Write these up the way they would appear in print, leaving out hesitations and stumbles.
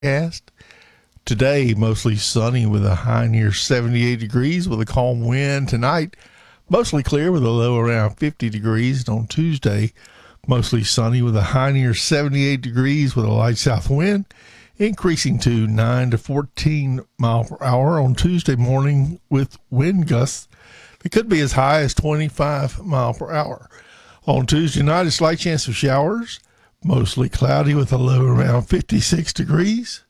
Cast. Today, mostly sunny with a high near 78 degrees with a calm wind. Tonight, mostly clear with a low around 50 degrees. And on Tuesday, mostly sunny with a high near 78 degrees with a light south wind, increasing to 9 to 14 mile per hour on Tuesday morning with wind gusts that could be as high as 25 mile per hour. On Tuesday night, a slight chance of showers, mostly cloudy with a low around 56 degrees.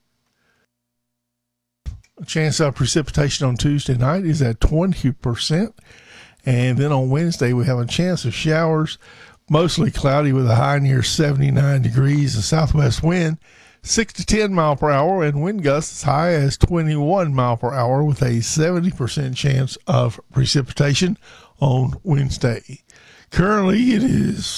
A chance of precipitation on Tuesday night is at 20%. And then on Wednesday, we have a chance of showers, mostly cloudy with a high near 79 degrees, a southwest wind, 6 to 10 mile per hour, and wind gusts as high as 21 mile per hour with a 70% chance of precipitation on Wednesday. Currently, it is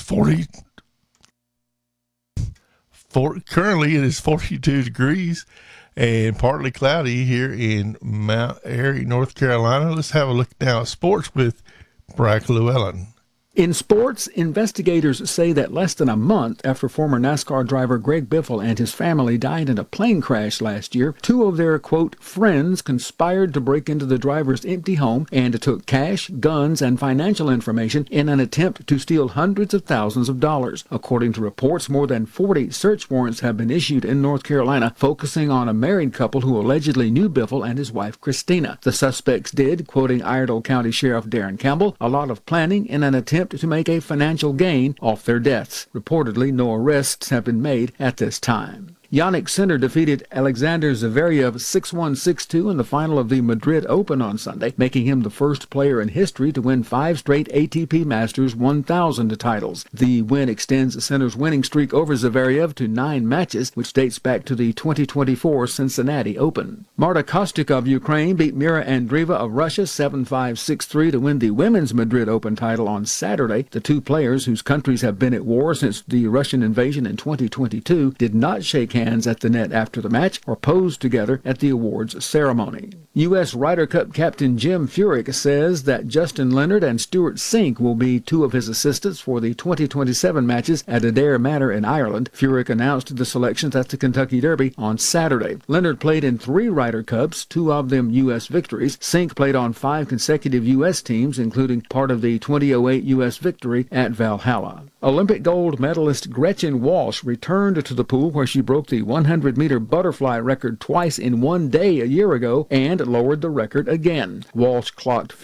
42 degrees and partly cloudy here in Mount Airy, North Carolina. Let's have a look now at sports with Bryce Llewellyn. In sports, investigators say that less than a month after former NASCAR driver Greg Biffle and his family died in a plane crash last year, two of their, quote, friends conspired to break into the driver's empty home and took cash, guns, and financial information in an attempt to steal hundreds of thousands of dollars. According to reports, more than 40 search warrants have been issued in North Carolina, focusing on a married couple who allegedly knew Biffle and his wife Christina. The suspects did, quoting Iredell County Sheriff Darren Campbell, a lot of planning in an attempt to make a financial gain off their deaths. Reportedly, no arrests have been made at this time. Yannick Sinner defeated Alexander Zverev 6-1, 6-2 in the final of the Madrid Open on Sunday, making him the first player in history to win 5 straight ATP Masters 1000 titles. The win extends Sinner's winning streak over Zverev to 9 matches, which dates back to the 2024 Cincinnati Open. Marta Kostyuk of Ukraine beat Mira Andreeva of Russia 7-5, 6-3 to win the women's Madrid Open title on Saturday. The two players, whose countries have been at war since the Russian invasion in 2022, did not shake hands at the net after the match or posed together at the awards ceremony. U.S. Ryder Cup captain Jim Furyk says that Justin Leonard and Stuart Sink will be two of his assistants for the 2027 matches at Adare Manor in Ireland. Furyk announced the selections at the Kentucky Derby on Saturday. Leonard played in 3 Ryder Cups, 2 of them U.S. victories. Sink played on 5 consecutive U.S. teams, including part of the 2008 U.S. victory at Valhalla. Olympic gold medalist Gretchen Walsh returned to the pool where she broke the 100-meter butterfly record twice in one day a year ago and lowered the record again. Walsh clocked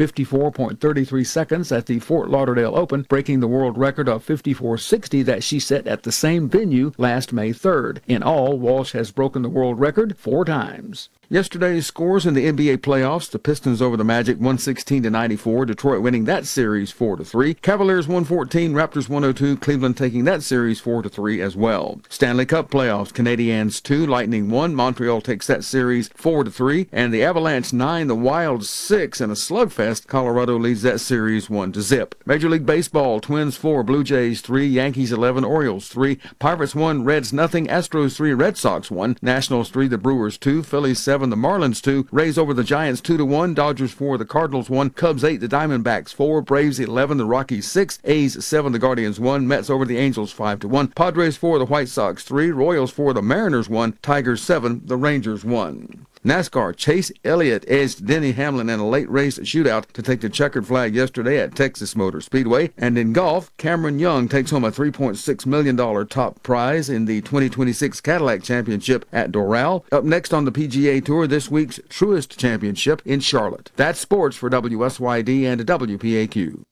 54.33 seconds at the Fort Lauderdale Open, breaking the world record of 54.60 that she set at the same venue last May 3rd. In all, Walsh has broken the world record 4 times. Yesterday's scores in the NBA playoffs: the Pistons over the Magic 116-94, Detroit winning that series 4-3. Cavaliers 114, Raptors 102, Cleveland taking that series 4-3 as well. Stanley Cup playoffs: Canadiens 2, Lightning 1, Montreal takes that series 4-3, and the Avalanche 9, the Wild 6 in a slugfest. Colorado leads that series 1-0. Major League Baseball: Twins 4, Blue Jays 3, Yankees 11, Orioles 3, Pirates 1, Reds nothing, Astros 3, Red Sox 1, Nationals 3, the Brewers 2, Phillies 7, the Marlins 2, Rays over the Giants 2-1, Dodgers 4, the Cardinals 1, Cubs 8, the Diamondbacks 4, Braves 11, the Rockies 6, A's 7, the Guardians 1, Mets over the Angels 5-1, Padres 4, the White Sox 3, Royals 4, the Mariners 1, Tigers 7, the Rangers 1. NASCAR: Chase Elliott edged Denny Hamlin in a late race shootout to take the checkered flag yesterday at Texas Motor Speedway. And in golf, Cameron Young takes home a $3.6 million top prize in the 2026 Cadillac Championship at Doral. Up next on the PGA Tour, this week's Truist Championship in Charlotte. That's sports for WSYD and WPAQ.